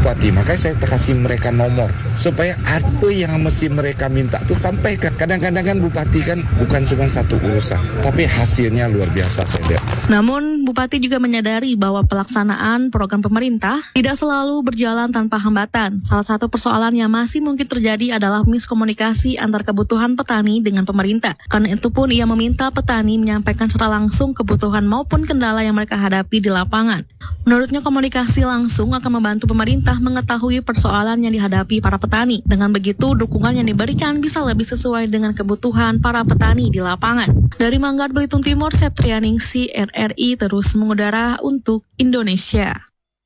Bupati. Makanya saya kasih mereka nomor supaya apa yang mesti mereka minta tuh sampaikan. Kadang-kadang kan Bupati kan bukan cuma satu urusan, tapi hasilnya luar biasa saya lihat. Namun Bupati juga menyadari bahwa pelaksanaan program pemerintah tidak selalu berjalan tanpa hambatan. Salah satu persoalan yang masih mungkin terjadi adalah miskomunikasi antar kebutuhan petani dengan pemerintah. Karena itu pun ia meminta petani menyampaikan secara langsung kebutuhan maupun kendala yang mereka hadapi di lapangan. Menurutnya komunikasi langsung akan membantu pemerintah mengetahui persoalan yang dihadapi para petani. Dengan begitu dukungan yang diberikan bisa lebih sesuai dengan kebutuhan para petani di lapangan. Dari Manggar Belitung Timur, Septrianingsi, RRI terus mengudara untuk Indonesia.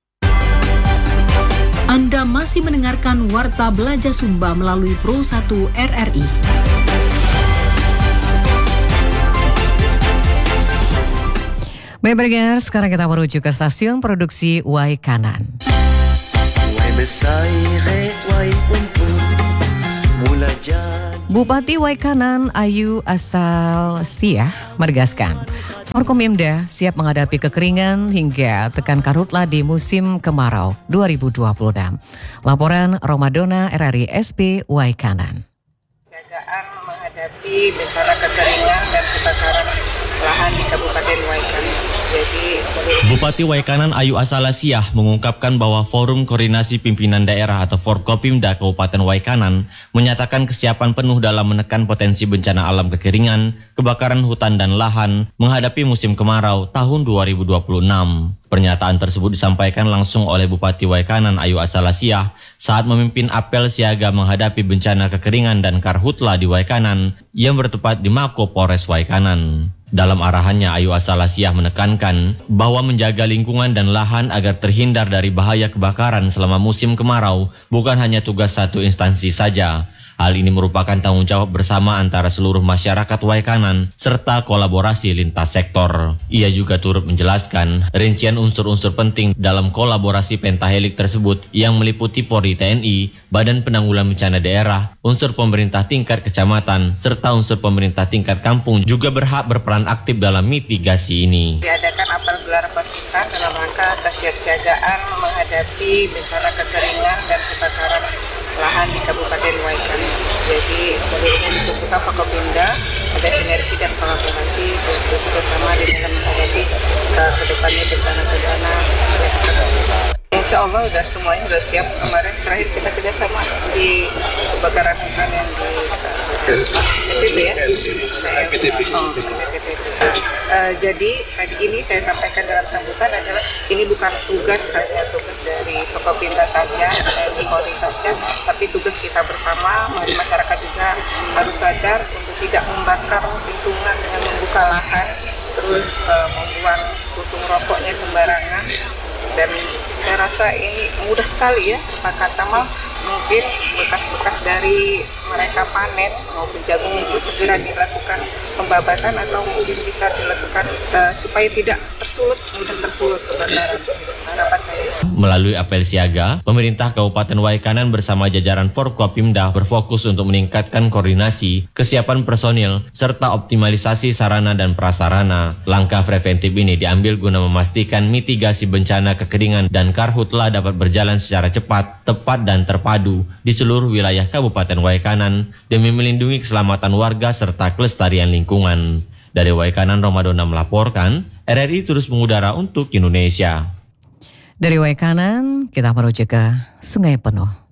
Anda masih mendengarkan Warta Belanja Sumba melalui Pro 1 RRI. Baik pendengar, sekarang kita menuju ke stasiun produksi Waikanan. Bupati Waikanan Ayu Asalasiah menegaskan, Forkopimda siap menghadapi kekeringan hingga tekan karhutla di musim kemarau 2026. Laporan Romadona RRI SP Waikanan. Kesiagaan menghadapi bencana kekeringan dan kebakaran lahan di Kabupaten Waikanan. Bupati Waikanan Ayu Asalasiah mengungkapkan bahwa Forum Koordinasi Pimpinan Daerah atau Forkopimda Kabupaten Waikanan menyatakan kesiapan penuh dalam menekan potensi bencana alam kekeringan, kebakaran hutan dan lahan menghadapi musim kemarau tahun 2026. Pernyataan tersebut disampaikan langsung oleh Bupati Waikanan Ayu Asalasiah saat memimpin apel siaga menghadapi bencana kekeringan dan karhutla di Waikanan yang bertempat di Mako Polres Waikanan. Dalam arahannya, Ayu Asalasiah menekankan bahwa menjaga lingkungan dan lahan agar terhindar dari bahaya kebakaran selama musim kemarau bukan hanya tugas satu instansi saja. Hal ini merupakan tanggung jawab bersama antara seluruh masyarakat Waikanan serta kolaborasi lintas sektor. Ia juga turut menjelaskan rincian unsur-unsur penting dalam kolaborasi pentahelik tersebut yang meliputi Polri, TNI, Badan Penanggulangan Bencana Daerah, unsur pemerintah tingkat kecamatan, serta unsur pemerintah tingkat kampung juga berhak berperan aktif dalam mitigasi ini. Diadakan apel gelar pasukan dalam rangka kesiapsiagaan menghadapi bencana kekeringan dan kebakaran lahan di Kabupaten Waikanan. Jadi seluruhnya dibutuhkan Forkopimda ada sinergi dan kolaborasi untuk bersama di dalam menghadapi kedepannya bencana-bencana. Insya Allah semuanya sudah siap. Kemarin terakhir kita kerjasama di kebakaran hutan yang di NTB ya. Jadi tadi ini saya sampaikan dalam sambutan adalah ini bukan tugas hanya tugas dari Forkopimda saja, dari Polri saja, tapi tugas kita bersama. Masyarakat juga harus sadar untuk tidak membakar lingkungan dengan membuka lahan, terus membuang puntung rokoknya sembarangan. Dan saya rasa ini mudah sekali ya terbakar, sama mungkin bekas-bekas dari mereka panen maupun jagung itu segera dilakukan pembabatan atau mungkin bisa dilakukan supaya tidak mudah tersulut kebakaran. Harapan saya. Melalui apel siaga, pemerintah Kabupaten Waikanan bersama jajaran Forkopimda berfokus untuk meningkatkan koordinasi, kesiapan personil, serta optimalisasi sarana dan prasarana. Langkah preventif ini diambil guna memastikan mitigasi bencana kekeringan dan karhutla dapat berjalan secara cepat, tepat, dan terpadu di seluruh wilayah Kabupaten Waikanan demi melindungi keselamatan warga serta kelestarian lingkungan. Dari Waikanan, Romadona melaporkan, RRI terus mengudara untuk Indonesia. Dari Waikanan, kita menuju ke Sungai Penuh.